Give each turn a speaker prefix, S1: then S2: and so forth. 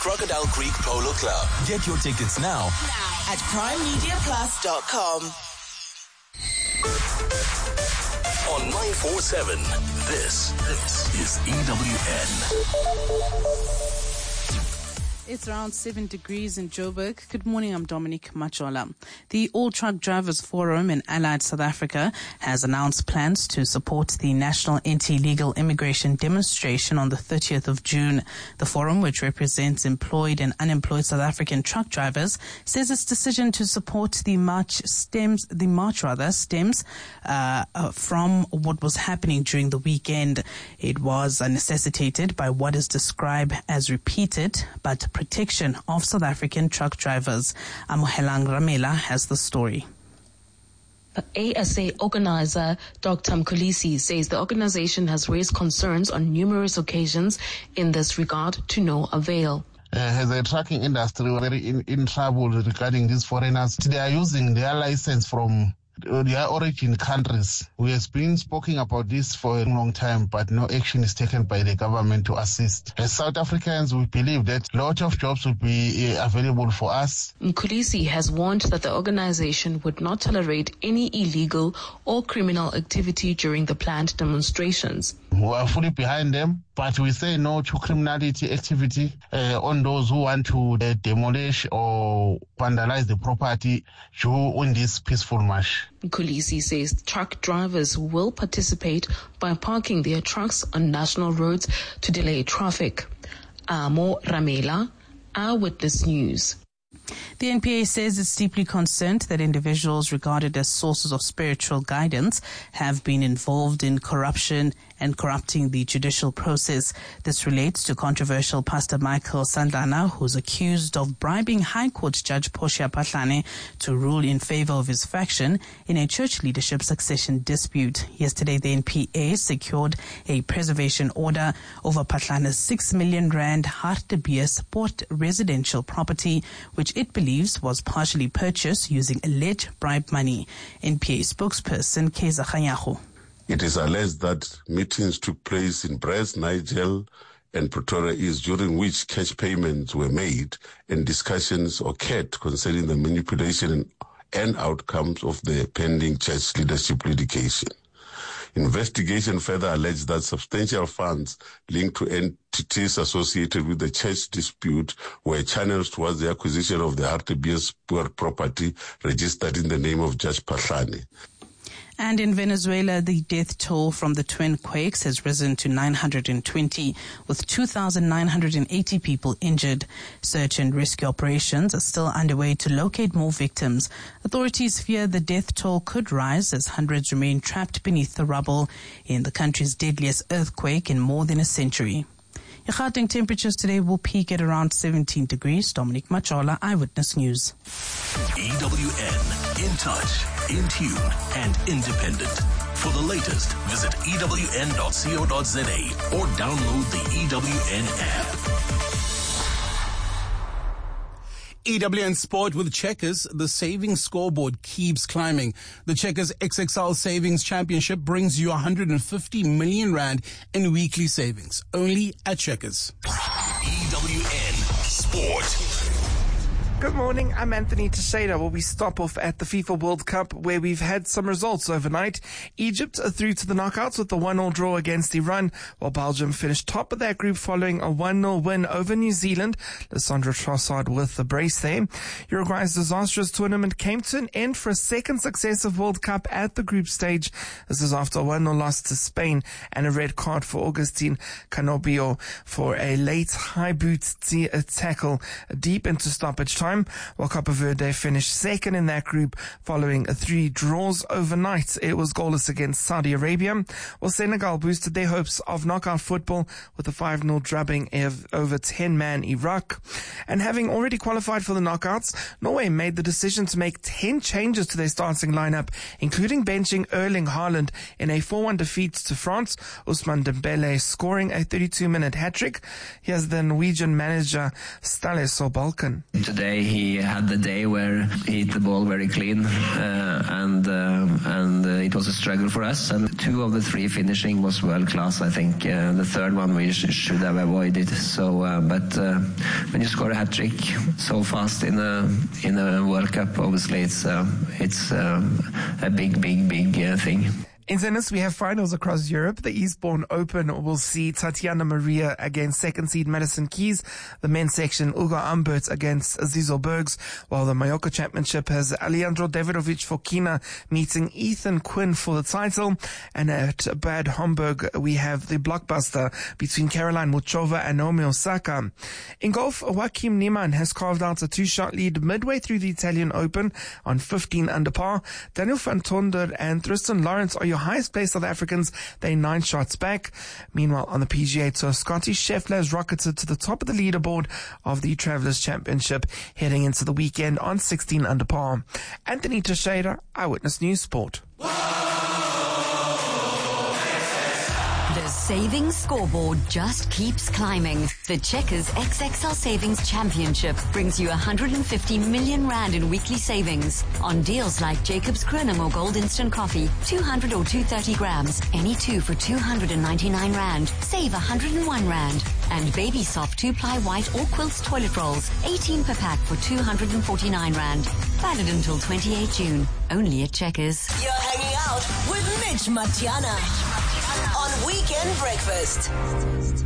S1: Crocodile Creek Polo Club. Get your tickets now
S2: at primemediaplus.com.
S1: On 947, this is EWN.
S3: It's around 7 degrees in Joburg. Good morning, I'm Dominique Machola. The All Truck Drivers Forum in Allied South Africa has announced plans to support the National Anti-Illegal Immigration Demonstration on the 30th of June. The forum, which represents employed and unemployed South African truck drivers, says its decision to support the march stems from what was happening during the weekend. It was necessitated by what is described as repeated but protection of South African truck drivers. Amohelang Ramela has the story.
S4: ASA organizer Dr. Mkhulisi says the organization has raised concerns on numerous occasions in this regard to no avail.
S5: As a trucking industry, we're very in trouble regarding these foreigners. They are using their license from their origin countries. We have been speaking about this for a long time, but no action is taken by the government to assist. As South Africans, we believe that a lot of jobs will be available for us.
S4: Mkhulisi has warned that the organization would not tolerate any illegal or criminal activity during the planned demonstrations.
S5: We are fully behind them, but we say no to criminality activity on those who want to demolish or vandalize the property during this peaceful march.
S4: Mkhulisi says truck drivers will participate by parking their trucks on national roads to delay traffic. Amo Ramela, Eyewitness News.
S3: The NPA says it's deeply concerned that individuals regarded as sources of spiritual guidance have been involved in corruption and corrupting the judicial process. This relates to controversial Pastor Michael Sandlana, who's accused of bribing High Court Judge Portia Patlane to rule in favor of his faction in a church leadership succession dispute. Yesterday, the NPA secured a preservation order over Patlane's 6 million rand Hartebees Port residential property, which it believes was partially purchased using alleged bribe money. NPA spokesperson Keza Khanyago.
S6: It is alleged that meetings took place in Brest, Nigel, and Pretoria East, during which cash payments were made and discussions occurred concerning the manipulation and outcomes of the pending church leadership litigation. Investigation further alleged that substantial funds linked to entities associated with the church dispute were channeled towards the acquisition of the Hartebees Port property registered in the name of Judge Patlane.
S3: And in Venezuela, the death toll from the twin quakes has risen to 920, with 2,980 people injured. Search and rescue operations are still underway to locate more victims. Authorities fear the death toll could rise as hundreds remain trapped beneath the rubble in the country's deadliest earthquake in more than a century. Gauteng temperatures today will peak at around 17 degrees. Dominique Machola, Eyewitness News.
S1: EWN, in touch, in tune, and independent. For the latest, visit ewn.co.za or download the EWN app.
S7: EWN Sport with Checkers, the savings scoreboard keeps climbing. The Checkers XXL Savings Championship brings you 150 million rand in weekly savings, only at Checkers.
S1: EWN Sport.
S8: Good morning, I'm Anthony Teixeira. Well, we stop off at the FIFA World Cup where we've had some results overnight. Egypt are through to the knockouts with a 1-1 draw against Iran, while Belgium finished top of their group following a 1-0 win over New Zealand. Lissandro Trossard with the brace there. Uruguay's disastrous tournament came to an end for a second successive World Cup at the group stage. This is after a 1-0 loss to Spain and a red card for Augustin Canobio for a late high boot tackle deep into stoppage time. While Cape Verde finished second in that group following 3 draws overnight. It was goalless against Saudi Arabia, while Senegal boosted their hopes of knockout football with a 5-0 drubbing over 10-man Iraq. And having already qualified for the knockouts, Norway made the decision to make 10 changes to their starting lineup, including benching Erling Haaland in a 4-1 defeat to France, Ousmane Dembele scoring a 32-minute hat-trick. Here's the Norwegian manager Ståle Solbakken.
S9: Today Yesterday he had the day where he hit the ball very clean, and it was a struggle for us. And 2 of the 3 finishing was world class. I think the third one we should have avoided. So, but when you score a hat trick so fast in a World Cup, obviously it's a big thing.
S8: In tennis, we have finals across Europe. The Eastbourne Open will see Tatiana Maria against second seed Madison Keys. The men's section, Ugo Humbert against Zizo Bergs, while the Mallorca Championship has Alejandro Davidovich Fokina meeting Ethan Quinn for the title. And at Bad Homburg, we have the blockbuster between Caroline Muchova and Naomi Osaka. In golf, Joaquim Niemann has carved out a 2-shot lead midway through the Italian Open on 15 under par. Daniel van Tonder and Tristan Lawrence are your highest placed South Africans. They're 9 shots back. Meanwhile, on the PGA Tour, Scotty Scheffler has rocketed to the top of the leaderboard of the Travelers Championship, heading into the weekend on 16 under par. Anthony Teixeira, Eyewitness News Sport.
S10: The savings scoreboard just keeps climbing. The Checkers XXL Savings Championship brings you 150 million rand in weekly savings on deals like Jacob's Cronin or Gold Instant Coffee, 200 or 230 grams, any 2 for 299 rand. Save 101 rand. And Baby Soft 2-ply white or quilts toilet rolls, 18 per pack for 249 rand. Valid until 28 June. Only at Checkers.
S2: You're hanging out with Mitch Matiana on Weekend Breakfast.